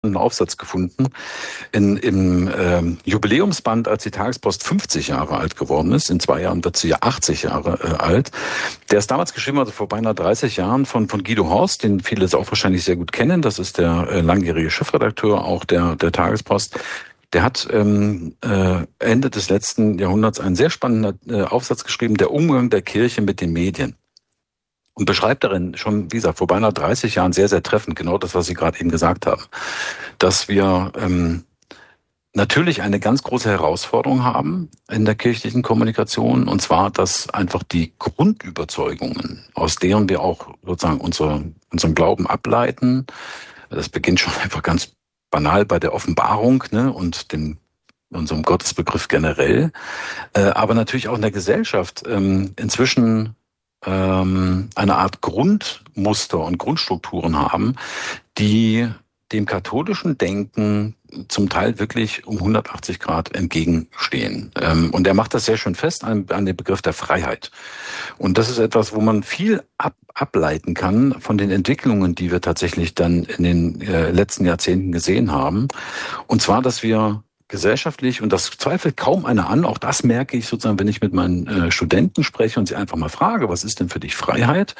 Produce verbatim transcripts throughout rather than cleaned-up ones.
einen Aufsatz gefunden in, im ähm, Jubiläumsband, als die Tagespost fünfzig Jahre alt geworden ist. In zwei Jahren wird sie ja achtzig Jahre äh, alt. Der ist damals geschrieben, also vor beinahe dreißig Jahren, von von Guido Horst, den viele auch wahrscheinlich sehr gut kennen. Das ist der äh, langjährige Chefredakteur auch der der Tagespost. Der hat ähm, äh, Ende des letzten Jahrhunderts einen sehr spannenden äh, Aufsatz geschrieben, der Umgang der Kirche mit den Medien. Und beschreibt darin schon, wie gesagt, vor beinahe dreißig Jahren sehr, sehr treffend genau das, was Sie gerade eben gesagt haben, dass wir ähm, natürlich eine ganz große Herausforderung haben in der kirchlichen Kommunikation, und zwar, dass einfach die Grundüberzeugungen, aus deren wir auch sozusagen unser, unseren Glauben ableiten, das beginnt schon einfach ganz banal bei der Offenbarung, ne, und dem unserem Gottesbegriff generell, äh, aber natürlich auch in der Gesellschaft ähm, inzwischen ähm, eine Art Grundmuster und Grundstrukturen haben, die dem katholischen Denken zum Teil wirklich um hundertachtzig Grad entgegenstehen. Ähm, und er macht das sehr schön fest an, an dem Begriff der Freiheit. Und das ist etwas, wo man viel ab, ableiten kann von den Entwicklungen, die wir tatsächlich dann in den äh, letzten Jahrzehnten gesehen haben. Und zwar, dass wir gesellschaftlich, und das zweifelt kaum einer an, auch das merke ich sozusagen, wenn ich mit meinen äh, Studenten spreche und sie einfach mal frage, was ist denn für dich Freiheit?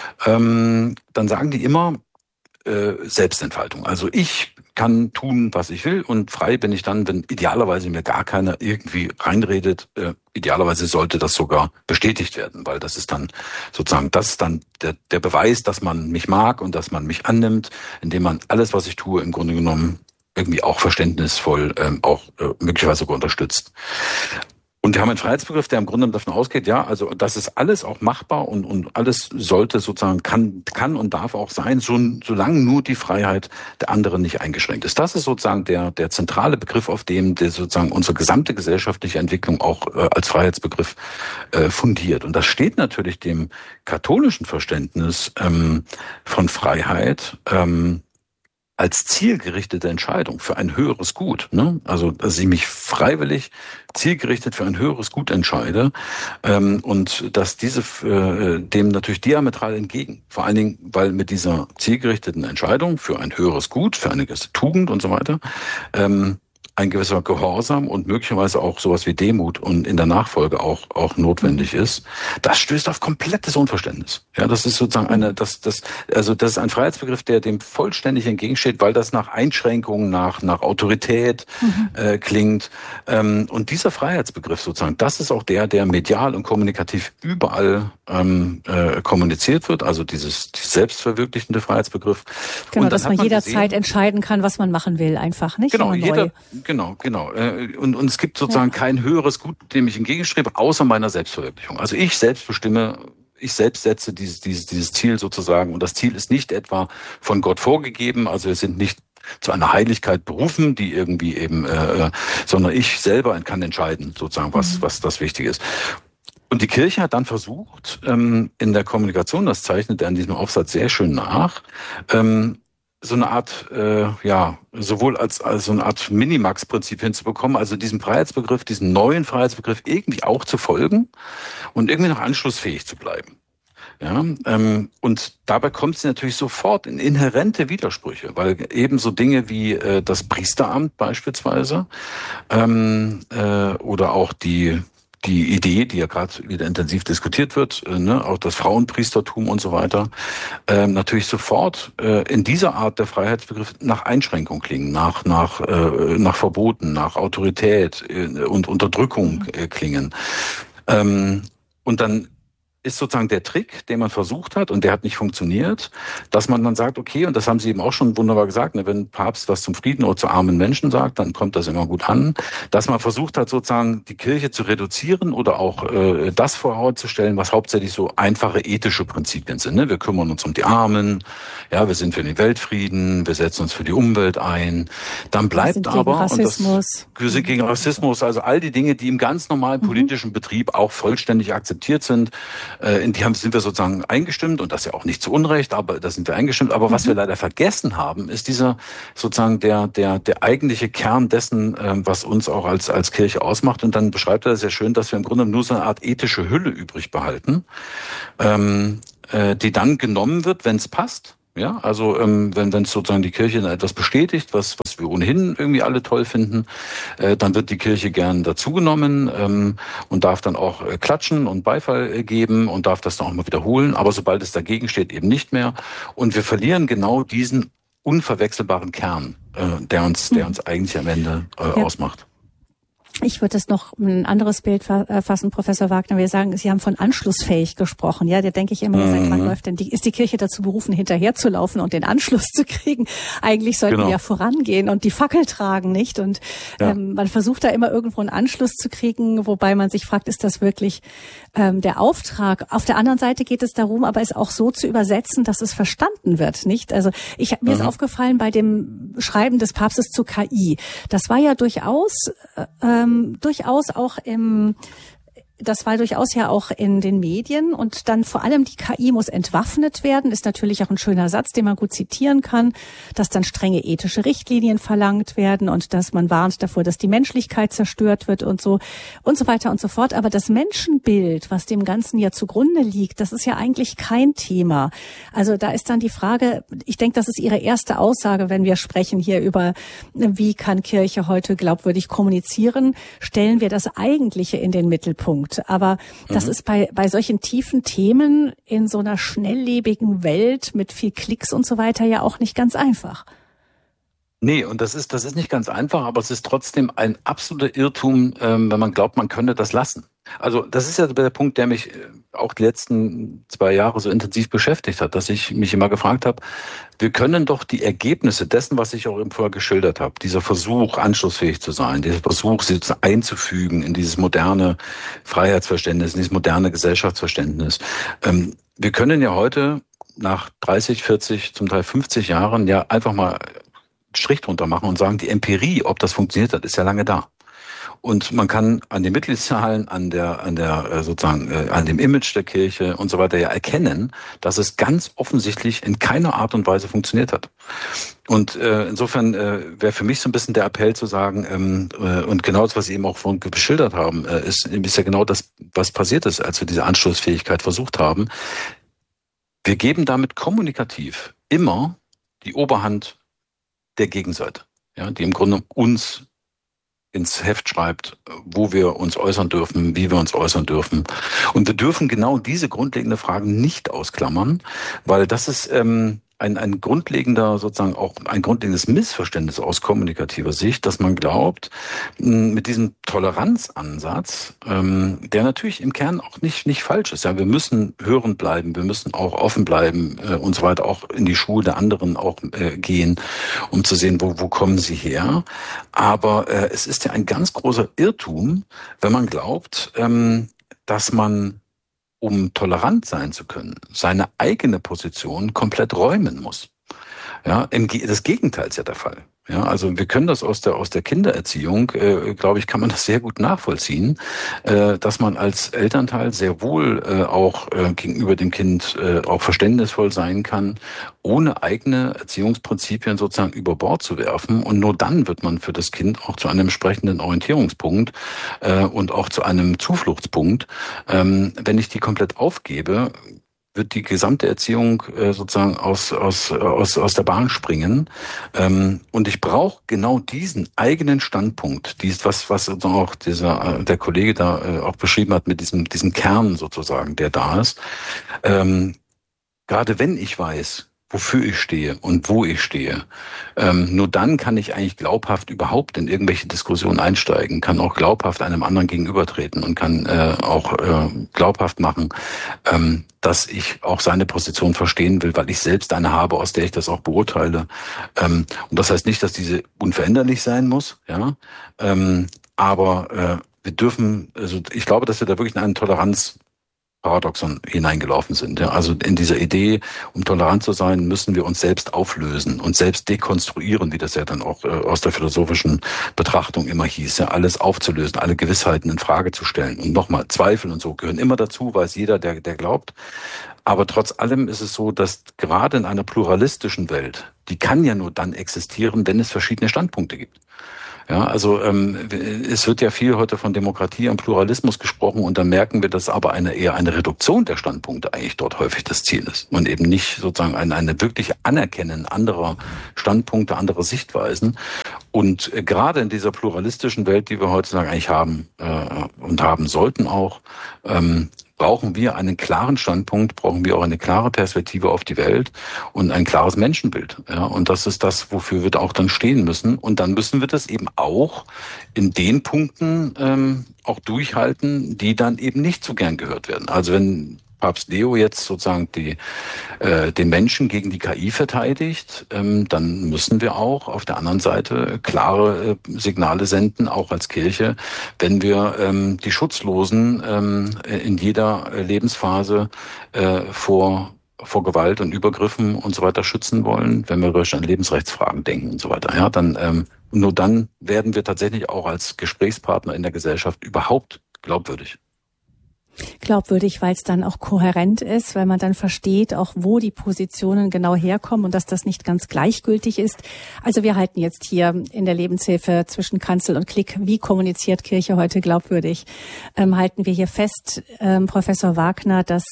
Ähm, dann sagen die immer äh, Selbstentfaltung. Also ich kann tun, was ich will, und frei bin ich dann, wenn idealerweise mir gar keiner irgendwie reinredet. Äh, idealerweise sollte das sogar bestätigt werden, weil das ist dann sozusagen das ist dann der, der Beweis, dass man mich mag und dass man mich annimmt, indem man alles, was ich tue, im Grunde genommen irgendwie auch verständnisvoll, ähm, auch äh, möglicherweise sogar unterstützt. Und wir haben einen Freiheitsbegriff, der im Grunde davon ausgeht, ja, also das ist alles auch machbar, und und alles sollte sozusagen, kann kann und darf auch sein, so, solange nur die Freiheit der anderen nicht eingeschränkt ist. Das ist sozusagen der der zentrale Begriff, auf dem der sozusagen unsere gesamte gesellschaftliche Entwicklung auch äh, als Freiheitsbegriff äh, fundiert. Und das steht natürlich dem katholischen Verständnis ähm, von Freiheit ähm, als zielgerichtete Entscheidung für ein höheres Gut, ne? Also, dass ich mich freiwillig zielgerichtet für ein höheres Gut entscheide, ähm, und dass diese äh, dem natürlich diametral entgegen. Vor allen Dingen, weil mit dieser zielgerichteten Entscheidung für ein höheres Gut, für eine gewisse Tugend und so weiter, ähm, ein gewisser Gehorsam und möglicherweise auch sowas wie Demut und in der Nachfolge auch auch notwendig ist. Das stößt auf komplettes Unverständnis. Ja, das ist sozusagen eine, das das also das ist ein Freiheitsbegriff, der dem vollständig entgegensteht, weil das nach Einschränkungen, nach nach Autorität mhm. äh, klingt. Ähm, und dieser Freiheitsbegriff sozusagen, das ist auch der, der medial und kommunikativ überall ähm, äh, kommuniziert wird. Also dieses, dieses selbstverwirklichende Freiheitsbegriff. Genau, und dass man, man jederzeit gesehen, entscheiden kann, was man machen will, einfach nicht. Genau, jeder. Genau, genau. Und, und es gibt sozusagen ja. kein höheres Gut, dem ich entgegenstrebe, außer meiner Selbstverwirklichung. Also ich selbst bestimme, ich selbst setze dieses, dieses, dieses Ziel sozusagen. Und das Ziel ist nicht etwa von Gott vorgegeben. Also wir sind nicht zu einer Heiligkeit berufen, die irgendwie eben, äh, sondern ich selber kann entscheiden, sozusagen, was, mhm. was das Wichtige ist. Und die Kirche hat dann versucht, ähm, in der Kommunikation, das zeichnet er in diesem Aufsatz sehr schön nach, ähm, so eine Art, äh, ja, sowohl als, als so eine Art Minimax-Prinzip hinzubekommen, also diesem Freiheitsbegriff, diesen neuen Freiheitsbegriff irgendwie auch zu folgen und irgendwie noch anschlussfähig zu bleiben. Ja, ähm, und dabei kommt sie natürlich sofort in inhärente Widersprüche, weil eben so Dinge wie äh, das Priesteramt beispielsweise ähm, äh, oder auch die die Idee, die ja gerade wieder intensiv diskutiert wird, äh, ne, auch das Frauenpriestertum und so weiter, äh, natürlich sofort äh, in dieser Art der Freiheitsbegriff nach Einschränkung klingen, nach nach äh, nach Verboten, nach Autorität äh, und Unterdrückung äh, klingen. Ähm, und dann ist sozusagen der Trick, den man versucht hat, und der hat nicht funktioniert, dass man dann sagt, okay, und das haben Sie eben auch schon wunderbar gesagt, ne, wenn ein Papst was zum Frieden oder zu armen Menschen sagt, dann kommt das immer gut an, dass man versucht hat, sozusagen die Kirche zu reduzieren oder auch äh, das vorzustellen, was hauptsächlich so einfache ethische Prinzipien sind. Ne? Wir kümmern uns um die Armen, ja, wir sind für den Weltfrieden, wir setzen uns für die Umwelt ein. Dann bleibt aber, Rassismus. und das, wir sind gegen Rassismus, also all die Dinge, die im ganz normalen politischen mhm. Betrieb auch vollständig akzeptiert sind, in die haben, sind wir sozusagen eingestimmt, und das ja auch nicht zu Unrecht, aber da sind wir eingestimmt. Aber mhm. was wir leider vergessen haben, ist dieser sozusagen der der der eigentliche Kern dessen, was uns auch als als Kirche ausmacht. Und dann beschreibt er sehr schön, dass wir im Grunde nur so eine Art ethische Hülle übrig behalten, ähm, äh, die dann genommen wird, wenn es passt. Ja, also ähm, wenn wenn sozusagen die Kirche etwas bestätigt, was was wir ohnehin irgendwie alle toll finden, äh, dann wird die Kirche gern dazugenommen ähm, und darf dann auch äh, klatschen und Beifall äh, geben und darf das dann auch mal wiederholen. Aber sobald es dagegen steht, eben nicht mehr. Und wir verlieren genau diesen unverwechselbaren Kern, äh, der uns der uns eigentlich am Ende äh, ja. ausmacht. Ich würde es noch ein anderes Bild fassen, Professor Wagner. Wir sagen, Sie haben von anschlussfähig gesprochen. Ja, da denke ich immer, mhm. seit wann läuft denn die, ist die Kirche dazu berufen, hinterherzulaufen und den Anschluss zu kriegen? Eigentlich sollten genau. wir ja vorangehen und die Fackel tragen, nicht? Und ja. ähm, man versucht da immer irgendwo einen Anschluss zu kriegen, wobei man sich fragt, ist das wirklich ähm, der Auftrag? Auf der anderen Seite geht es darum, aber es auch so zu übersetzen, dass es verstanden wird, nicht? Also ich mir mhm. ist aufgefallen bei dem Schreiben des Papstes zur K I. Das war ja durchaus äh, Ähm, durchaus auch im, das war durchaus ja auch in den Medien und dann vor allem die K I muss entwaffnet werden, ist natürlich auch ein schöner Satz, den man gut zitieren kann, dass dann strenge ethische Richtlinien verlangt werden und dass man warnt davor, dass die Menschlichkeit zerstört wird und so und so weiter und so fort. Aber das Menschenbild, was dem Ganzen ja zugrunde liegt, das ist ja eigentlich kein Thema. Also da ist dann die Frage, ich denke, das ist Ihre erste Aussage, wenn wir sprechen hier über, wie kann Kirche heute glaubwürdig kommunizieren, stellen wir das Eigentliche in den Mittelpunkt. Aber das mhm. ist bei, bei solchen tiefen Themen in so einer schnelllebigen Welt mit viel Klicks und so weiter ja auch nicht ganz einfach. Nee, und das ist, das ist nicht ganz einfach, aber es ist trotzdem ein absoluter Irrtum, ähm, wenn man glaubt, man könne das lassen. Also das ist ja der Punkt, der mich auch die letzten zwei Jahre so intensiv beschäftigt hat, dass ich mich immer gefragt habe, wir können doch die Ergebnisse dessen, was ich auch eben vorher geschildert habe, dieser Versuch, anschlussfähig zu sein, dieser Versuch, sie einzufügen in dieses moderne Freiheitsverständnis, in dieses moderne Gesellschaftsverständnis. Ähm, wir können ja heute nach dreißig, vierzig, zum Teil fünfzig Jahren ja einfach mal Strich drunter machen und sagen, die Empirie, ob das funktioniert hat, ist ja lange da. Und man kann an den Mitgliedszahlen, an der, an der sozusagen, an dem Image der Kirche und so weiter ja erkennen, dass es ganz offensichtlich in keiner Art und Weise funktioniert hat. Und äh, insofern äh, wäre für mich so ein bisschen der Appell zu sagen, ähm, äh, und genau das, was Sie eben auch vorhin beschildert haben, äh, ist, ist ja genau das, was passiert ist, als wir diese Anschlussfähigkeit versucht haben. Wir geben damit kommunikativ immer die Oberhand der Gegenseite, ja, die im Grunde uns ins Heft schreibt, wo wir uns äußern dürfen, wie wir uns äußern dürfen. Und wir dürfen genau diese grundlegende Fragen nicht ausklammern, weil das ist ähm, ein, ein grundlegender, sozusagen auch ein grundlegendes Missverständnis aus kommunikativer Sicht, dass man glaubt, mit diesem Toleranzansatz, ähm, der natürlich im Kern auch nicht nicht falsch ist. Ja, wir müssen hörend bleiben, wir müssen auch offen bleiben äh, und so weiter, auch in die Schuhe der anderen auch äh, gehen, um zu sehen, wo wo kommen sie her. Aber äh, es ist ja ein ganz großer Irrtum, wenn man glaubt, ähm, dass man, um tolerant sein zu können, seine eigene Position komplett räumen muss. Ja, im, das Gegenteil ist ja der Fall. Ja, also wir können das aus der aus der Kindererziehung, äh, glaube ich, kann man das sehr gut nachvollziehen, äh, dass man als Elternteil sehr wohl äh, auch äh, gegenüber dem Kind äh, auch verständnisvoll sein kann, ohne eigene Erziehungsprinzipien sozusagen über Bord zu werfen. Und nur dann wird man für das Kind auch zu einem entsprechenden Orientierungspunkt äh, und auch zu einem Zufluchtspunkt. Ähm, wenn ich die komplett aufgebe, wird die gesamte Erziehung äh, sozusagen aus aus aus aus der Bahn springen. Ähm, und ich brauche genau diesen eigenen Standpunkt, dies was was sozusagen auch dieser der Kollege da äh, auch beschrieben hat mit diesem diesem Kern sozusagen, der da ist. Ähm, gerade wenn ich weiß, wofür ich stehe und wo ich stehe. Ähm, nur dann kann ich eigentlich glaubhaft überhaupt in irgendwelche Diskussionen einsteigen, kann auch glaubhaft einem anderen gegenübertreten und kann äh, auch äh, glaubhaft machen, ähm, dass ich auch seine Position verstehen will, weil ich selbst eine habe, aus der ich das auch beurteile. Ähm, und das heißt nicht, dass diese unveränderlich sein muss, ja. Ähm, aber äh, wir dürfen, also ich glaube, dass wir da wirklich in eine Toleranz Paradoxon hineingelaufen sind. Ja, also in dieser Idee, um tolerant zu sein, müssen wir uns selbst auflösen und selbst dekonstruieren, wie das ja dann auch äh, aus der philosophischen Betrachtung immer hieß, ja, alles aufzulösen, alle Gewissheiten in Frage zu stellen. Und nochmal, Zweifel und so gehören immer dazu, weiß jeder, der, der glaubt. Aber trotz allem ist es so, dass gerade in einer pluralistischen Welt, die kann ja nur dann existieren, wenn es verschiedene Standpunkte gibt. Ja, also ähm, es wird ja viel heute von Demokratie und Pluralismus gesprochen und dann merken wir, dass aber eine eher eine Reduktion der Standpunkte eigentlich dort häufig das Ziel ist und eben nicht sozusagen eine, eine wirklich Anerkennen anderer Standpunkte, anderer Sichtweisen. Und äh, gerade in dieser pluralistischen Welt, die wir heutzutage eigentlich haben äh, und haben sollten auch, ähm, brauchen wir einen klaren Standpunkt, brauchen wir auch eine klare Perspektive auf die Welt und ein klares Menschenbild. Ja, und das ist das, wofür wir da auch dann stehen müssen. Und dann müssen wir das eben auch in den Punkten ähm, auch durchhalten, die dann eben nicht so gern gehört werden. Also wenn Papst Leo jetzt sozusagen die, äh, den Menschen gegen die K I verteidigt, ähm, dann müssen wir auch auf der anderen Seite klare äh, Signale senden, auch als Kirche, wenn wir ähm, die Schutzlosen ähm, in jeder Lebensphase äh, vor vor Gewalt und Übergriffen und so weiter schützen wollen, wenn wir an Lebensrechtsfragen denken und so weiter. Ja, dann ähm, nur dann werden wir tatsächlich auch als Gesprächspartner in der Gesellschaft überhaupt glaubwürdig. Glaubwürdig, weil es dann auch kohärent ist, weil man dann versteht, auch wo die Positionen genau herkommen und dass das nicht ganz gleichgültig ist. Also wir halten jetzt hier in der Lebenshilfe zwischen Kanzel und Klick, wie kommuniziert Kirche heute glaubwürdig, ähm, halten wir hier fest, ähm, Professor Wagner, dass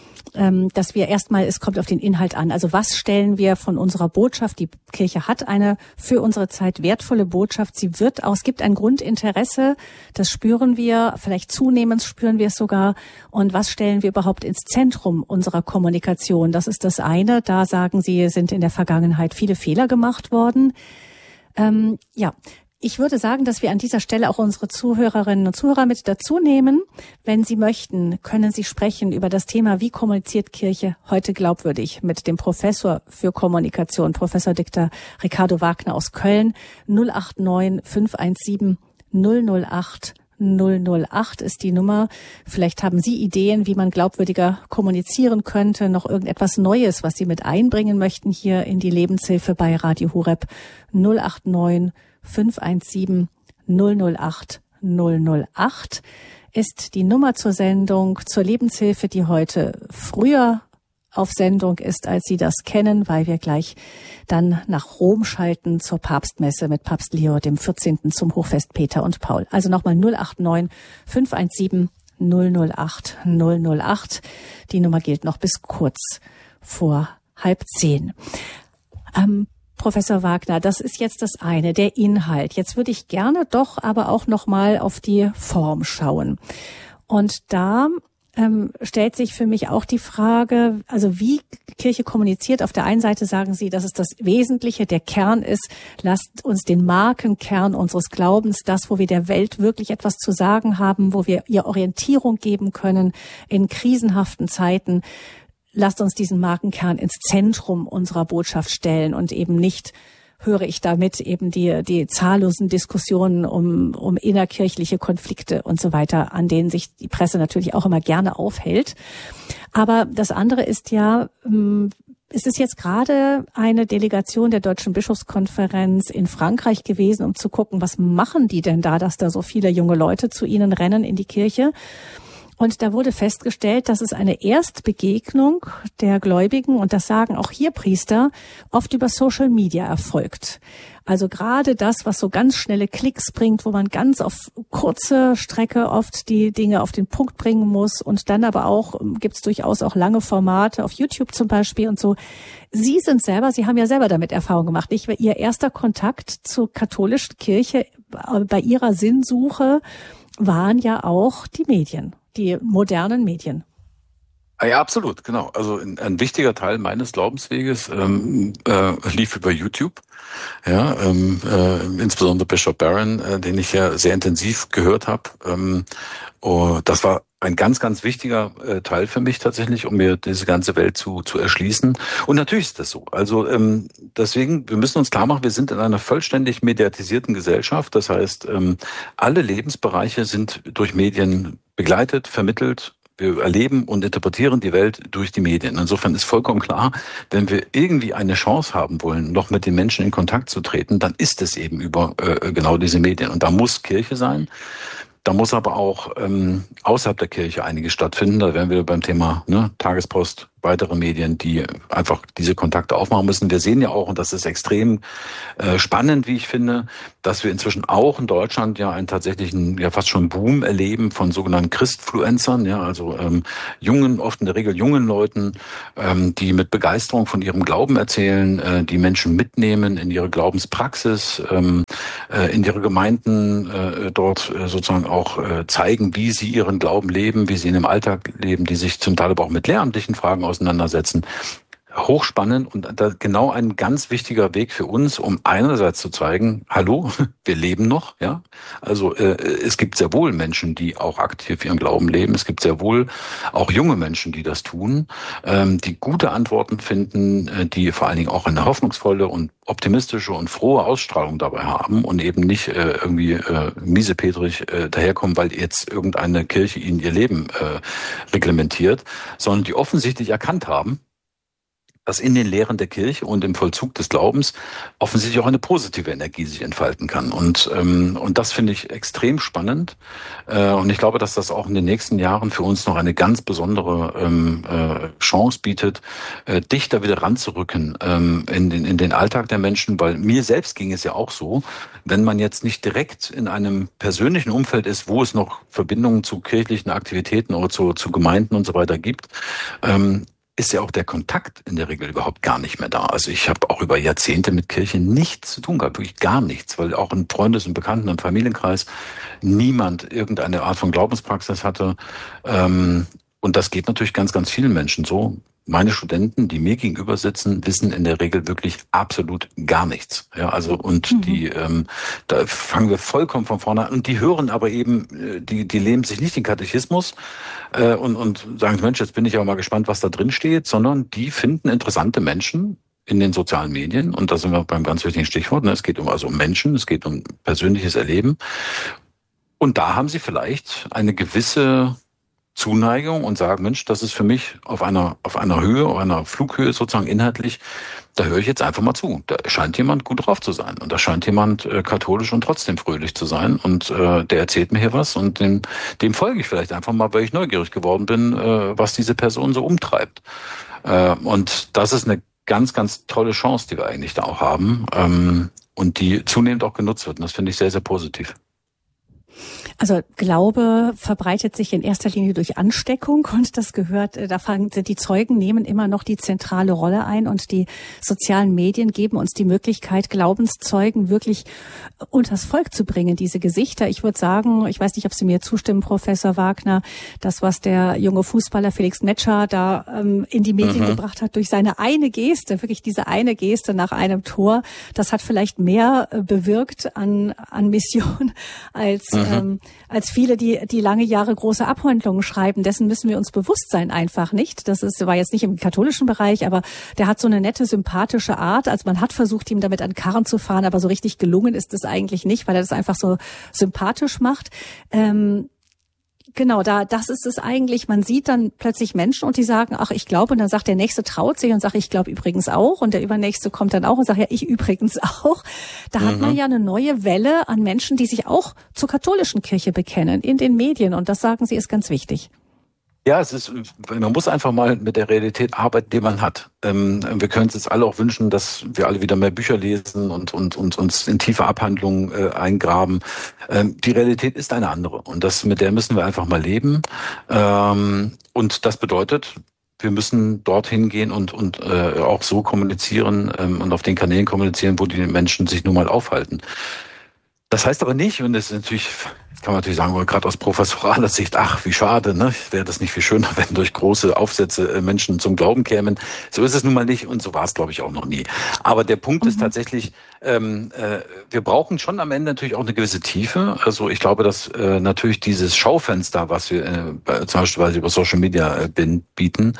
dass wir erstmal, es kommt auf den Inhalt an. Also was stellen wir von unserer Botschaft? Die Kirche hat eine für unsere Zeit wertvolle Botschaft. Sie wird auch, es gibt ein Grundinteresse, das spüren wir, vielleicht zunehmend spüren wir es sogar. Und was stellen wir überhaupt ins Zentrum unserer Kommunikation? Das ist das eine. Da sagen Sie, sind in der Vergangenheit viele Fehler gemacht worden. Ähm, ja. Ich würde sagen, dass wir an dieser Stelle auch unsere Zuhörerinnen und Zuhörer mit dazu nehmen. Wenn Sie möchten, können Sie sprechen über das Thema, wie kommuniziert Kirche heute glaubwürdig, mit dem Professor für Kommunikation, Professor Doktor Ricardo Wagner aus Köln. null acht neun fünf eins sieben null null acht null null acht ist die Nummer. Vielleicht haben Sie Ideen, wie man glaubwürdiger kommunizieren könnte, noch irgendetwas Neues, was Sie mit einbringen möchten hier in die Lebenshilfe bei Radio Horeb. null acht neun fünf eins sieben null null acht null null acht ist die Nummer zur Sendung, zur Lebenshilfe, die heute früher auf Sendung ist, als Sie das kennen, weil wir gleich dann nach Rom schalten zur Papstmesse mit Papst Leo dem vierzehnten zum Hochfest Peter und Paul. Also nochmal null acht neun fünf eins sieben null null acht null null acht. Die Nummer gilt noch bis kurz vor halb zehn. Ähm, Professor Wagner, das ist jetzt das eine, der Inhalt. Jetzt würde ich gerne doch aber auch noch mal auf die Form schauen. Und da ähm, stellt sich für mich auch die Frage, also wie Kirche kommuniziert. Auf der einen Seite sagen Sie, dass es das Wesentliche, der Kern ist. Lasst uns den Markenkern unseres Glaubens, das, wo wir der Welt wirklich etwas zu sagen haben, wo wir ihr Orientierung geben können in krisenhaften Zeiten. Lasst uns diesen Markenkern ins Zentrum unserer Botschaft stellen und eben nicht, höre ich damit, eben die, die zahllosen Diskussionen um, um innerkirchliche Konflikte und so weiter, an denen sich die Presse natürlich auch immer gerne aufhält. Aber das andere ist ja, es ist jetzt gerade eine Delegation der Deutschen Bischofskonferenz in Frankreich gewesen, um zu gucken, was machen die denn da, dass da so viele junge Leute zu ihnen rennen in die Kirche. Und da wurde festgestellt, dass es eine Erstbegegnung der Gläubigen, und das sagen auch hier Priester, oft über Social Media erfolgt. Also gerade das, was so ganz schnelle Klicks bringt, wo man ganz auf kurze Strecke oft die Dinge auf den Punkt bringen muss. Und dann aber auch, gibt's durchaus auch lange Formate auf YouTube zum Beispiel und so. Sie sind selber, Sie haben ja selber damit Erfahrung gemacht. Ich, Ihr erster Kontakt zur katholischen Kirche bei Ihrer Sinnsuche waren ja auch die Medien. Die modernen Medien. Ja, absolut, genau. Also ein, ein wichtiger Teil meines Glaubensweges ähm, äh, lief über YouTube. Ja, ähm, äh, insbesondere Bishop Barron, äh, den ich ja sehr intensiv gehört habe. Ähm, oh, das war ein ganz, ganz wichtiger äh, Teil für mich tatsächlich, um mir diese ganze Welt zu zu erschließen. Und natürlich ist das so. Also ähm, deswegen, wir müssen uns klar machen, wir sind in einer vollständig mediatisierten Gesellschaft. Das heißt, ähm, alle Lebensbereiche sind durch Medien begleitet, vermittelt. Wir erleben und interpretieren die Welt durch die Medien. Insofern ist vollkommen klar, wenn wir irgendwie eine Chance haben wollen, noch mit den Menschen in Kontakt zu treten, dann ist es eben über äh, genau diese Medien. Und da muss Kirche sein. Da muss aber auch ähm, außerhalb der Kirche einiges stattfinden. Da wären wir beim Thema ne, Tagespost, weitere Medien, die einfach diese Kontakte aufmachen müssen. Wir sehen ja auch, und das ist extrem äh, spannend, wie ich finde, dass wir inzwischen auch in Deutschland ja einen tatsächlichen, ja fast schon Boom erleben von sogenannten Christfluencern, ja, also ähm, jungen, oft in der Regel jungen Leuten, ähm, die mit Begeisterung von ihrem Glauben erzählen, äh, die Menschen mitnehmen in ihre Glaubenspraxis, ähm, äh, in ihre Gemeinden äh, dort äh, sozusagen auch äh, zeigen, wie sie ihren Glauben leben, wie sie ihn im Alltag leben, die sich zum Teil aber auch mit lehramtlichen Fragen auseinandersetzen. Hochspannend und da genau ein ganz wichtiger Weg für uns, um einerseits zu zeigen, hallo, wir leben noch, ja. Also äh, es gibt sehr wohl Menschen, die auch aktiv ihren Glauben leben. Es gibt sehr wohl auch junge Menschen, die das tun, ähm, die gute Antworten finden, äh, die vor allen Dingen auch eine hoffnungsvolle und optimistische und frohe Ausstrahlung dabei haben und eben nicht äh, irgendwie äh, miesepetrig äh, daherkommen, weil jetzt irgendeine Kirche ihnen ihr Leben äh, reglementiert, sondern die offensichtlich erkannt haben, dass in den Lehren der Kirche und im Vollzug des Glaubens offensichtlich auch eine positive Energie sich entfalten kann. Und ähm, und das finde ich extrem spannend. Äh, und ich glaube, dass das auch in den nächsten Jahren für uns noch eine ganz besondere ähm, äh, Chance bietet, äh, dichter wieder ranzurücken ähm, in den in den Alltag der Menschen. Weil mir selbst ging es ja auch so, wenn man jetzt nicht direkt in einem persönlichen Umfeld ist, wo es noch Verbindungen zu kirchlichen Aktivitäten oder zu zu Gemeinden und so weiter gibt, ähm, ist ja auch der Kontakt in der Regel überhaupt gar nicht mehr da. Also ich habe auch über Jahrzehnte mit Kirche nichts zu tun gehabt, wirklich gar nichts, weil auch im Freundes- und Bekannten- und Familienkreis niemand irgendeine Art von Glaubenspraxis hatte. Und das geht natürlich ganz, ganz vielen Menschen so. Meine Studenten, die mir gegenüber sitzen, wissen in der Regel wirklich absolut gar nichts. Ja, also und mhm. die, ähm, da fangen wir vollkommen von vorne an. Und die hören aber eben, die, die leben sich nicht den Katechismus äh, und und sagen, Mensch, jetzt bin ich aber mal gespannt, was da drin steht, sondern die finden interessante Menschen in den sozialen Medien. Und da sind wir beim ganz wichtigen Stichwort. Ne? Es geht um also um Menschen, es geht um persönliches Erleben. Und da haben sie vielleicht eine gewisse Zuneigung und sagen, Mensch, das ist für mich auf einer auf einer Höhe, auf einer Flughöhe sozusagen inhaltlich, da höre ich jetzt einfach mal zu. Da scheint jemand gut drauf zu sein und da scheint jemand äh, katholisch und trotzdem fröhlich zu sein und äh, der erzählt mir hier was und dem, dem folge ich vielleicht einfach mal, weil ich neugierig geworden bin, äh, was diese Person so umtreibt. Äh, und das ist eine ganz, ganz tolle Chance, die wir eigentlich da auch haben ähm, und die zunehmend auch genutzt wird. Und das finde ich sehr, sehr positiv. Also Glaube verbreitet sich in erster Linie durch Ansteckung und das gehört, da fangen die Zeugen nehmen immer noch die zentrale Rolle ein und die sozialen Medien geben uns die Möglichkeit, Glaubenszeugen wirklich unters Volk zu bringen, diese Gesichter. Ich würde sagen, ich weiß nicht, ob Sie mir zustimmen, Professor Wagner, das, was der junge Fußballer Felix Metscher da ähm, in die Medien mhm. gebracht hat, durch seine eine Geste, wirklich diese eine Geste nach einem Tor, das hat vielleicht mehr äh, bewirkt an, an Mission als mhm. ähm, als viele, die die lange Jahre große Abhandlungen schreiben. Dessen müssen wir uns bewusst sein, einfach nicht. Das ist, war jetzt nicht im katholischen Bereich, aber der hat so eine nette, sympathische Art. Also man hat versucht, ihm damit an Karren zu fahren, aber so richtig gelungen ist es eigentlich nicht, weil er das einfach so sympathisch macht. Ähm, Genau, da, das ist es eigentlich. Man sieht dann plötzlich Menschen und die sagen, ach, ich glaube, und dann sagt der Nächste, traut sich und sagt, ich glaube übrigens auch, und der Übernächste kommt dann auch und sagt, ja, ich übrigens auch. Da mhm. hat man ja eine neue Welle an Menschen, die sich auch zur katholischen Kirche bekennen, in den Medien, und das, sagen Sie, ist ganz wichtig. Ja, es ist, man muss einfach mal mit der Realität arbeiten, die man hat. Ähm, wir können uns jetzt alle auch wünschen, dass wir alle wieder mehr Bücher lesen und, und, und uns in tiefe Abhandlungen äh, eingraben. Ähm, die Realität ist eine andere und das, mit der müssen wir einfach mal leben. Ähm, und das bedeutet, wir müssen dorthin gehen und, und äh, auch so kommunizieren ähm, und auf den Kanälen kommunizieren, wo die Menschen sich nun mal aufhalten. Das heißt aber nicht, und das ist natürlich, das kann man natürlich sagen, gerade aus professoraler Sicht, ach, wie schade, ne? Wäre das nicht viel schöner, wenn durch große Aufsätze Menschen zum Glauben kämen. So ist es nun mal nicht und so war es, glaube ich, auch noch nie. Aber der Punkt mhm. ist tatsächlich, ähm, äh, wir brauchen schon am Ende natürlich auch eine gewisse Tiefe. Also ich glaube, dass äh, natürlich dieses Schaufenster, was wir äh, zum Beispiel über Social Media äh, bieten,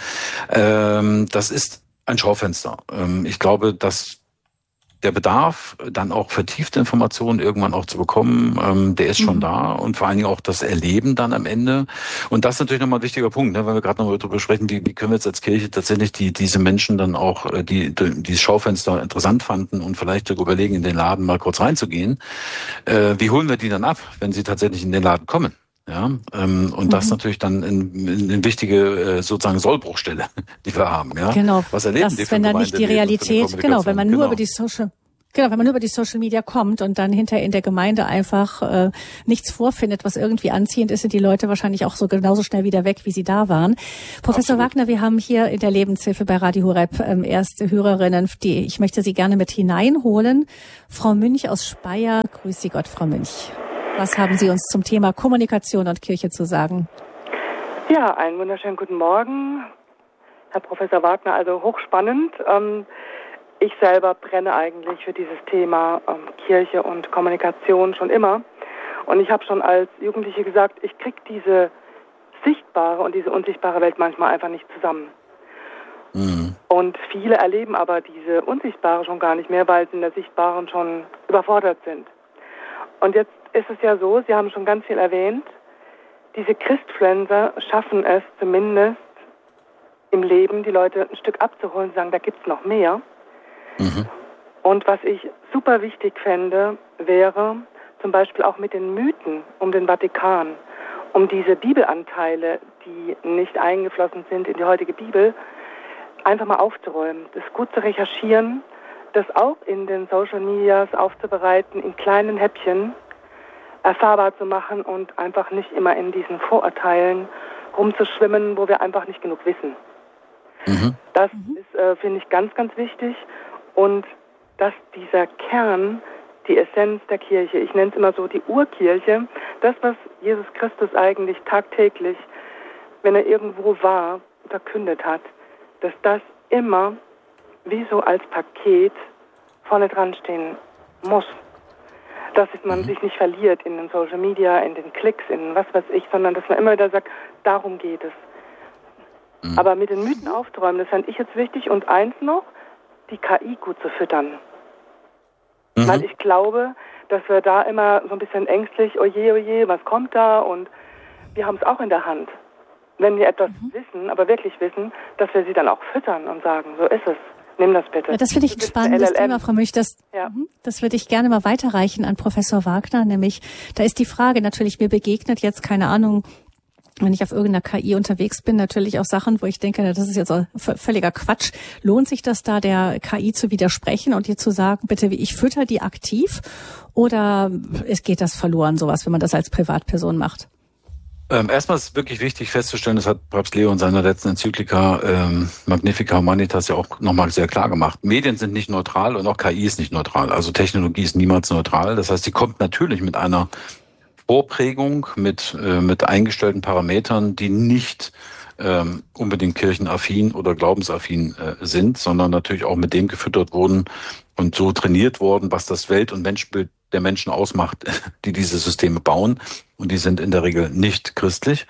ähm, das ist ein Schaufenster. Ähm, ich glaube, dass der Bedarf, dann auch vertiefte Informationen irgendwann auch zu bekommen, ähm, der ist schon mhm. da und vor allen Dingen auch das Erleben dann am Ende. Und das ist natürlich nochmal ein wichtiger Punkt, ne, weil wir gerade noch darüber sprechen, wie, wie können wir jetzt als Kirche tatsächlich die diese Menschen dann auch, die die dieses Schaufenster interessant fanden und vielleicht sogar überlegen, in den Laden mal kurz reinzugehen. Äh, wie holen wir die dann ab, wenn sie tatsächlich in den Laden kommen? Ja, ähm, und mhm. das natürlich dann eine in wichtige äh, sozusagen Sollbruchstelle, die wir haben. Ja, genau. Was erleben das, die für wenn dann nicht die Realität, genau, wenn man nur genau. über die Social Genau, wenn man nur über die Social Media kommt und dann hinterher in der Gemeinde einfach äh, nichts vorfindet, was irgendwie anziehend ist, sind die Leute wahrscheinlich auch so genauso schnell wieder weg, wie sie da waren. Professor Absolut. Wagner, wir haben hier in der Lebenshilfe bei Radio Horeb ähm, erste Hörerinnen, die ich möchte Sie gerne mit hineinholen. Frau Münch aus Speyer, grüß Sie Gott, Frau Münch. Was haben Sie uns zum Thema Kommunikation und Kirche zu sagen? Ja, einen wunderschönen guten Morgen, Herr Professor Wagner. Also hochspannend. Ähm, Ich selber brenne eigentlich für dieses Thema ähm, Kirche und Kommunikation schon immer. Und ich habe schon als Jugendliche gesagt, ich kriege diese sichtbare und diese unsichtbare Welt manchmal einfach nicht zusammen. Mhm. Und viele erleben aber diese unsichtbare schon gar nicht mehr, weil sie in der sichtbaren schon überfordert sind. Und jetzt ist es ja so, Sie haben schon ganz viel erwähnt, diese Christpflänzer schaffen es zumindest im Leben, die Leute ein Stück abzuholen und sagen, da gibt's noch mehr. Mhm. Und was ich super wichtig fände, wäre zum Beispiel auch mit den Mythen um den Vatikan, um diese Bibelanteile, die nicht eingeflossen sind in die heutige Bibel, einfach mal aufzuräumen, das gut zu recherchieren, das auch in den Social Medias aufzubereiten, in kleinen Häppchen erfahrbar zu machen und einfach nicht immer in diesen Vorurteilen rumzuschwimmen, wo wir einfach nicht genug wissen. Mhm. Das mhm. ist, äh, finde ich, ganz, ganz wichtig. Und dass dieser Kern, die Essenz der Kirche, ich nenne es immer so die Urkirche, das, was Jesus Christus eigentlich tagtäglich, wenn er irgendwo war, verkündet hat, dass das immer wie so als Paket vorne dran stehen muss. Dass man sich nicht verliert in den Social Media, in den Klicks, in was weiß ich, sondern dass man immer wieder sagt, darum geht es. Mhm. Aber mit den Mythen aufzuräumen, das fand ich jetzt wichtig. Und eins noch, die K I gut zu füttern. Mhm. Weil ich glaube, dass wir da immer so ein bisschen ängstlich, oje, oje, was kommt da? Und wir haben es auch in der Hand. Wenn wir etwas mhm. wissen, aber wirklich wissen, dass wir sie dann auch füttern und sagen, so ist es. Nimm das bitte. Ja, das finde ich ein spannendes Thema, Frau Münch. Das, ja. das würde ich gerne mal weiterreichen an Professor Wagner. Nämlich, da ist die Frage natürlich, mir begegnet jetzt, keine Ahnung, wenn ich auf irgendeiner K I unterwegs bin, natürlich auch Sachen, wo ich denke, das ist jetzt völliger Quatsch. Lohnt sich das da, der K I zu widersprechen und ihr zu sagen, bitte, ich fütter die aktiv? Oder es geht das verloren, sowas, wenn man das als Privatperson macht? Ähm, erstmal ist wirklich wichtig festzustellen, das hat Papst Leo in seiner letzten Enzyklika ähm, Magnificat Humanitas ja auch nochmal sehr klar gemacht. Medien sind nicht neutral und auch K I ist nicht neutral. Also Technologie ist niemals neutral. Das heißt, sie kommt natürlich mit einer Vorprägung, mit, äh, mit eingestellten Parametern, die nicht ähm, unbedingt kirchenaffin oder glaubensaffin äh, sind, sondern natürlich auch mit dem gefüttert wurden und so trainiert worden, was das Welt- und Menschenbild der Menschen ausmacht, die diese Systeme bauen. Und die sind in der Regel nicht christlich.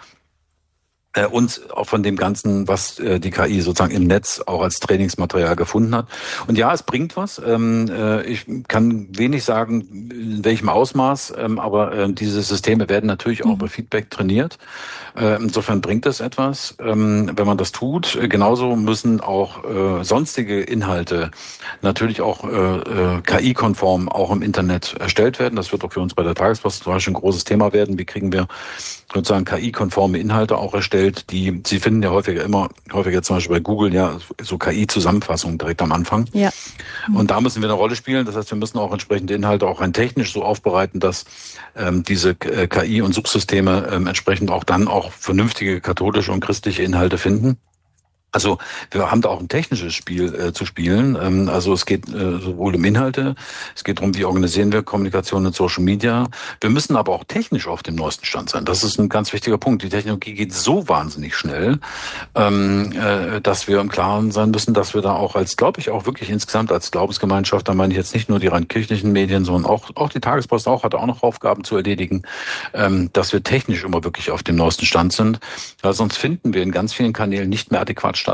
Äh, und auch von dem Ganzen, was äh, die K I sozusagen im Netz auch als Trainingsmaterial gefunden hat. Und ja, es bringt was. Ähm, äh, ich kann wenig sagen, in welchem Ausmaß, ähm, aber äh, diese Systeme werden natürlich auch mhm. bei Feedback trainiert. Äh, insofern bringt es etwas, ähm, wenn man das tut. Äh, genauso müssen auch äh, sonstige Inhalte natürlich auch äh, äh, K I-konform auch im Internet erstellt werden. Das wird auch für uns bei der Tagespost zum Beispiel ein großes Thema werden. Wie kriegen wir sozusagen K I-konforme Inhalte auch erstellt, die, Sie finden ja häufiger immer, häufiger zum Beispiel bei Google, ja, so K I-Zusammenfassungen direkt am Anfang. Ja. Und da müssen wir eine Rolle spielen. Das heißt, wir müssen auch entsprechende Inhalte auch rein technisch so aufbereiten, dass ähm, diese äh, K I- und Suchsysteme ähm, entsprechend auch dann auch vernünftige katholische und christliche Inhalte finden. Also wir haben da auch ein technisches Spiel äh, zu spielen. Ähm, also es geht äh, sowohl um Inhalte, es geht darum, wie organisieren wir Kommunikation in Social Media. Wir müssen aber auch technisch auf dem neuesten Stand sein. Das ist ein ganz wichtiger Punkt. Die Technologie geht so wahnsinnig schnell, ähm, äh, dass wir im Klaren sein müssen, dass wir da auch als, glaube ich, auch wirklich insgesamt als Glaubensgemeinschaft, da meine ich jetzt nicht nur die rein kirchlichen Medien, sondern auch auch die Tagespost auch hat auch noch Aufgaben zu erledigen, ähm, dass wir technisch immer wirklich auf dem neuesten Stand sind. Weil sonst finden wir in ganz vielen Kanälen nicht mehr adäquat statt.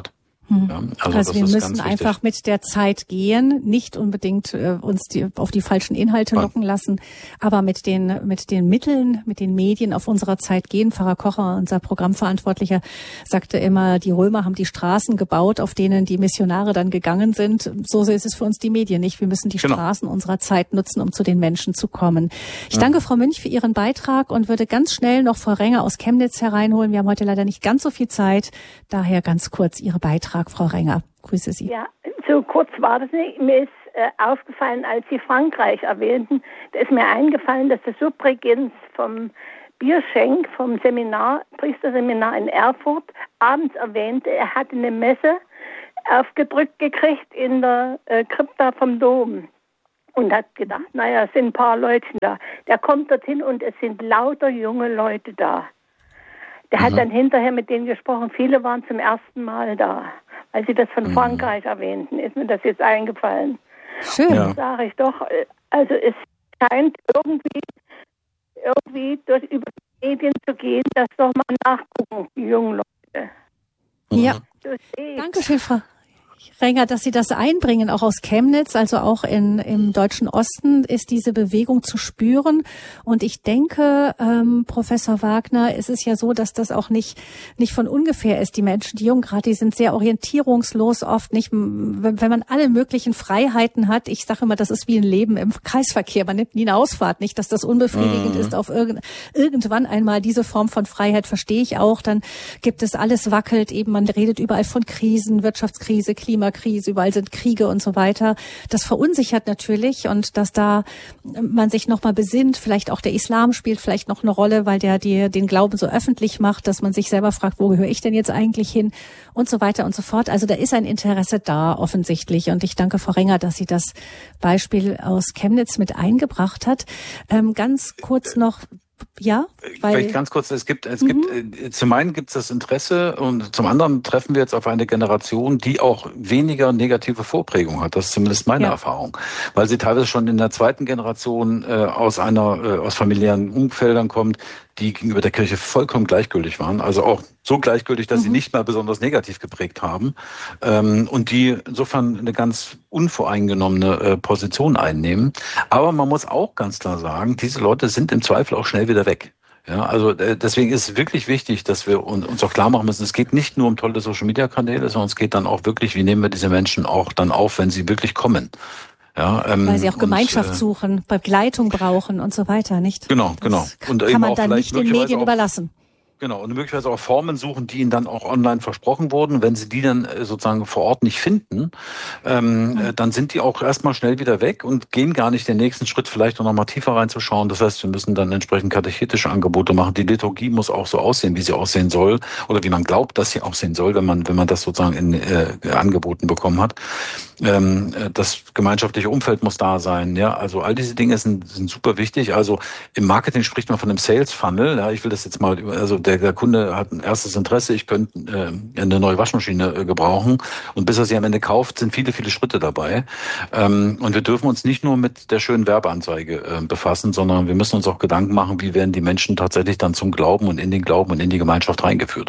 Ja, also also wir müssen einfach mit der Zeit gehen, nicht unbedingt äh, uns die, auf die falschen Inhalte locken lassen, aber mit den mit den Mitteln, mit den Medien auf unserer Zeit gehen. Pfarrer Kocher, unser Programmverantwortlicher, sagte immer, die Römer haben die Straßen gebaut, auf denen die Missionare dann gegangen sind. So ist es für uns die Medien nicht. Wir müssen die genau. Straßen unserer Zeit nutzen, um zu den Menschen zu kommen. Ich danke mhm. Frau Münch für Ihren Beitrag und würde ganz schnell noch Frau Renger aus Chemnitz hereinholen. Wir haben heute leider nicht ganz so viel Zeit, daher ganz kurz Ihre Beitrag. Frau Renger, grüße Sie. Ja, so kurz war das nicht. Mir ist äh, aufgefallen, als Sie Frankreich erwähnten, da ist mir eingefallen, dass der Subregens vom Bierschenk, vom Seminar, Priesterseminar in Erfurt, abends erwähnte, er hatte eine Messe aufgedrückt gekriegt in der äh, Krypta vom Dom. Und hat gedacht, naja, es sind ein paar Leute da. Der kommt dorthin und es sind lauter junge Leute da. Der hat mhm. dann hinterher mit denen gesprochen. Viele waren zum ersten Mal da. Als Sie das von mhm. Frankreich erwähnten, ist mir das jetzt eingefallen. Schön. Ja. Sage ich doch, also es scheint irgendwie, irgendwie durch über die Medien zu gehen, dass doch mal nachgucken, die jungen Leute. Ja. Dankeschön, Frau Renger, dass Sie das einbringen, auch aus Chemnitz, also auch in, im deutschen Osten ist diese Bewegung zu spüren. Und ich denke, ähm, Professor Wagner, es ist ja so, dass das auch nicht nicht von ungefähr ist. Die Menschen, die Jungen gerade, die sind sehr orientierungslos oft, nicht, wenn, wenn man alle möglichen Freiheiten hat. Ich sage immer, das ist wie ein Leben im Kreisverkehr. Man nimmt nie eine Ausfahrt, nicht, dass das unbefriedigend mhm. ist. Auf irgend, irgendwann einmal diese Form von Freiheit verstehe ich auch. Dann gibt es alles wackelt eben. Man redet überall von Krisen, Wirtschaftskrise, Klimakrise, überall sind Kriege und so weiter. Das verunsichert natürlich und dass da man sich nochmal besinnt, vielleicht auch der Islam spielt vielleicht noch eine Rolle, weil der die, den Glauben so öffentlich macht, dass man sich selber fragt, wo gehöre ich denn jetzt eigentlich hin und so weiter und so fort. Also da ist ein Interesse da offensichtlich und ich danke Frau Renger, dass sie das Beispiel aus Chemnitz mit eingebracht hat. Ähm, ganz kurz noch, ja, weil vielleicht ganz kurz, es gibt, es mhm. gibt, zum einen gibt es das Interesse und zum anderen treffen wir jetzt auf eine Generation, die auch weniger negative Vorprägung hat. Das ist zumindest meine ja. Erfahrung, weil sie teilweise schon in der zweiten Generation äh, aus einer, äh, aus familiären Umfeldern kommt, die gegenüber der Kirche vollkommen gleichgültig waren, also auch so gleichgültig, dass mhm. sie nicht mal besonders negativ geprägt haben ähm, und die insofern eine ganz unvoreingenommene äh, Position einnehmen. Aber man muss auch ganz klar sagen, diese Leute sind im Zweifel auch schnell wieder weg. Ja, also äh, deswegen ist es wirklich wichtig, dass wir uns auch klar machen müssen, es geht nicht nur um tolle Social-Media-Kanäle, sondern es geht dann auch wirklich, wie nehmen wir diese Menschen auch dann auf, wenn sie wirklich kommen. Ja, ähm, weil sie auch Gemeinschaft und, äh, suchen, Begleitung brauchen und so weiter, nicht? Genau, genau. Das und kann eben man auch dann nicht den Medien auch, überlassen. Genau, und möglicherweise auch Formen suchen, die ihnen dann auch online versprochen wurden. Wenn sie die dann sozusagen vor Ort nicht finden, ähm, mhm. dann sind die auch erstmal schnell wieder weg und gehen gar nicht den nächsten Schritt, vielleicht noch mal tiefer reinzuschauen. Das heißt, wir müssen dann entsprechend katechetische Angebote machen. Die Liturgie muss auch so aussehen, wie sie aussehen soll oder wie man glaubt, dass sie aussehen soll, wenn man wenn man das sozusagen in äh, Angeboten bekommen hat. Ähm, das gemeinschaftliche Umfeld muss da sein. Ja, also all diese Dinge sind, sind super wichtig. Also im Marketing spricht man von einem Sales Funnel. Ja, ich will das jetzt mal, also der, der Kunde hat ein erstes Interesse, ich könnte äh, eine neue Waschmaschine äh, gebrauchen und bis er sie am Ende kauft, sind viele, viele Schritte dabei. Ähm, und wir dürfen uns nicht nur mit der schönen Werbeanzeige äh, befassen, sondern wir müssen uns auch Gedanken machen, wie werden die Menschen tatsächlich dann zum Glauben und in den Glauben und in die Gemeinschaft reingeführt.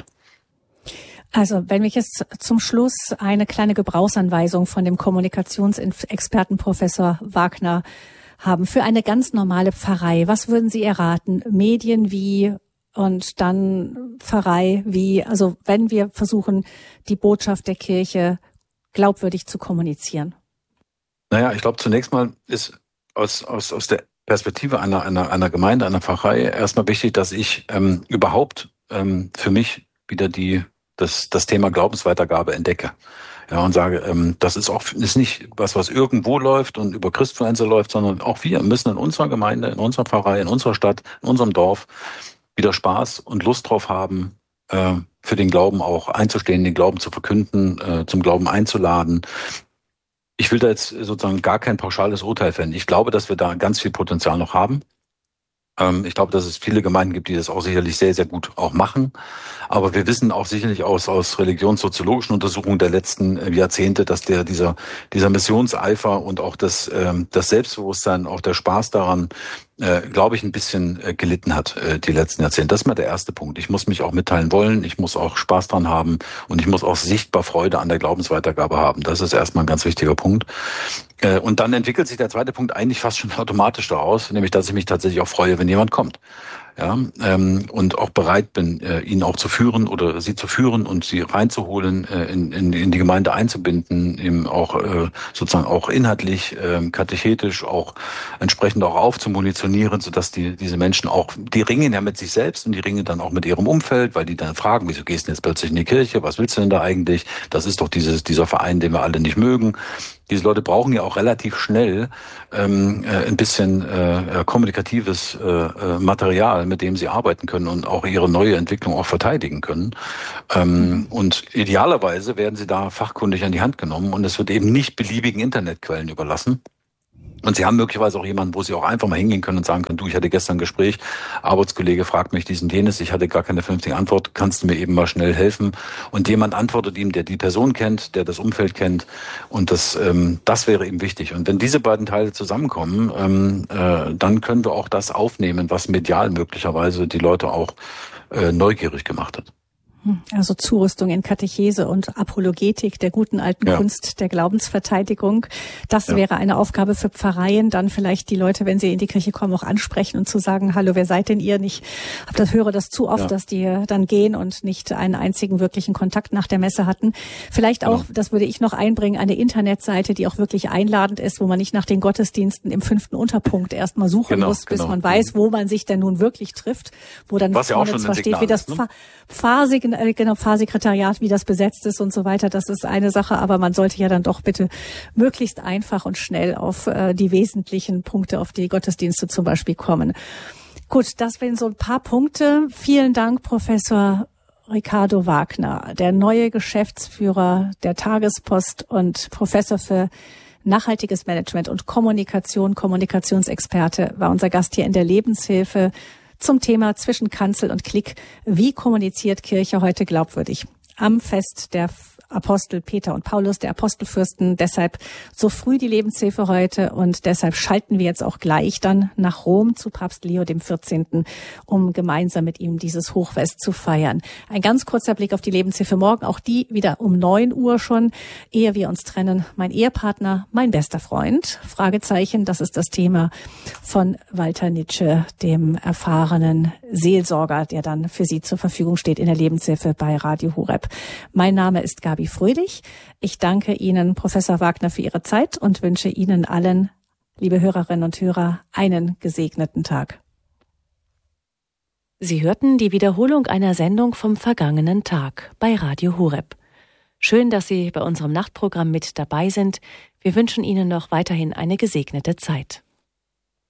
Also wenn wir jetzt zum Schluss eine kleine Gebrauchsanweisung von dem Kommunikationsexperten Professor Wagner haben für eine ganz normale Pfarrei, was würden Sie erraten? Medien wie und dann Pfarrei wie, also wenn wir versuchen, die Botschaft der Kirche glaubwürdig zu kommunizieren? Naja, ich glaube, zunächst mal ist aus, aus, aus der Perspektive einer, einer, einer Gemeinde, einer Pfarrei erstmal wichtig, dass ich ähm, überhaupt ähm, für mich wieder die das, das Thema Glaubensweitergabe entdecke. Ja, und sage, ähm, das ist auch ist nicht was, was irgendwo läuft und über Christfluencer läuft, sondern auch wir müssen in unserer Gemeinde, in unserer Pfarrei, in unserer Stadt, in unserem Dorf wieder Spaß und Lust drauf haben, äh, für den Glauben auch einzustehen, den Glauben zu verkünden, äh, zum Glauben einzuladen. Ich will da jetzt sozusagen gar kein pauschales Urteil fällen. Ich glaube, dass wir da ganz viel Potenzial noch haben. Ich glaube, dass es viele Gemeinden gibt, die das auch sicherlich sehr, sehr gut auch machen. Aber wir wissen auch sicherlich aus, aus religionssoziologischen Untersuchungen der letzten Jahrzehnte, dass der, dieser, dieser Missionseifer und auch das, ähm, das Selbstbewusstsein, auch der Spaß daran, äh, glaube ich, ein bisschen äh, gelitten hat äh, die letzten Jahrzehnte. Das ist mal der erste Punkt. Ich muss mich auch mitteilen wollen, ich muss auch Spaß dran haben und ich muss auch sichtbar Freude an der Glaubensweitergabe haben. Das ist erstmal ein ganz wichtiger Punkt. Äh, und dann entwickelt sich der zweite Punkt eigentlich fast schon automatisch daraus, nämlich, dass ich mich tatsächlich auch freue, wenn jemand kommt. Ja, ähm, und auch bereit bin, äh, ihn auch zu führen oder sie zu führen und sie reinzuholen, äh, in, in, in die Gemeinde einzubinden, eben auch äh, sozusagen auch inhaltlich, äh, katechetisch auch entsprechend auch aufzumunitionieren, sodass die diese Menschen auch, die ringen ja mit sich selbst und die ringen dann auch mit ihrem Umfeld, weil die dann fragen, wieso gehst du jetzt plötzlich in die Kirche, was willst du denn da eigentlich? Das ist doch dieses dieser Verein, den wir alle nicht mögen. Diese Leute brauchen ja auch relativ schnell ähm, äh, ein bisschen äh, kommunikatives äh, Material, mit dem sie arbeiten können und auch ihre neue Entwicklung auch verteidigen können. Ähm, und idealerweise werden sie da fachkundig an die Hand genommen und es wird eben nicht beliebigen Internetquellen überlassen. Und Sie haben möglicherweise auch jemanden, wo Sie auch einfach mal hingehen können und sagen können, du, ich hatte gestern ein Gespräch, Arbeitskollege fragt mich diesen jenes, ich hatte gar keine vernünftige Antwort, kannst du mir eben mal schnell helfen? Und jemand antwortet ihm, der die Person kennt, der das Umfeld kennt. Und das ähm, das wäre eben wichtig. Und wenn diese beiden Teile zusammenkommen, ähm, äh, dann können wir auch das aufnehmen, was medial möglicherweise die Leute auch äh, neugierig gemacht hat. Also Zurüstung in Katechese und Apologetik der guten alten ja. Kunst der Glaubensverteidigung. Das ja. wäre eine Aufgabe für Pfarreien, dann vielleicht die Leute, wenn sie in die Kirche kommen, auch ansprechen und zu sagen, hallo, wer seid denn ihr? Ich hab das, höre das zu oft, ja. dass die dann gehen und nicht einen einzigen wirklichen Kontakt nach der Messe hatten. Vielleicht auch, ja. das würde ich noch einbringen, eine Internetseite, die auch wirklich einladend ist, wo man nicht nach den Gottesdiensten im fünften Unterpunkt erstmal suchen genau, muss, bis genau. man weiß, wo man sich denn nun wirklich trifft, wo dann Was ja auch schon zwar steht, wie das ist, ne? Pfarrsignal Genau, Pfarrsekretariat, wie das besetzt ist und so weiter, das ist eine Sache, aber man sollte ja dann doch bitte möglichst einfach und schnell auf äh, die wesentlichen Punkte, auf die Gottesdienste zum Beispiel kommen. Gut, das wären so ein paar Punkte. Vielen Dank, Professor Ricardo Wagner, der neue Geschäftsführer der Tagespost und Professor für nachhaltiges Management und Kommunikation, Kommunikationsexperte, war unser Gast hier in der Lebenshilfe zum Thema zwischen Kanzel und Klick. Wie kommuniziert Kirche heute glaubwürdig? Am Fest der Apostel Peter und Paulus, der Apostelfürsten. Deshalb so früh die Lebenshilfe heute und deshalb schalten wir jetzt auch gleich dann nach Rom zu Papst Leo dem vierzehnten, um gemeinsam mit ihm dieses Hochfest zu feiern. Ein ganz kurzer Blick auf die Lebenshilfe morgen, auch die wieder um neun Uhr schon, ehe wir uns trennen. Mein Ehepartner, mein bester Freund, Fragezeichen, das ist das Thema von Walter Nitsche, dem erfahrenen Seelsorger, der dann für Sie zur Verfügung steht in der Lebenshilfe bei Radio Horeb. Mein Name ist Gabi Fröhlich. Ich danke Ihnen, Professor Wagner, für Ihre Zeit und wünsche Ihnen allen, liebe Hörerinnen und Hörer, einen gesegneten Tag. Sie hörten die Wiederholung einer Sendung vom vergangenen Tag bei Radio Horeb. Schön, dass Sie bei unserem Nachtprogramm mit dabei sind. Wir wünschen Ihnen noch weiterhin eine gesegnete Zeit.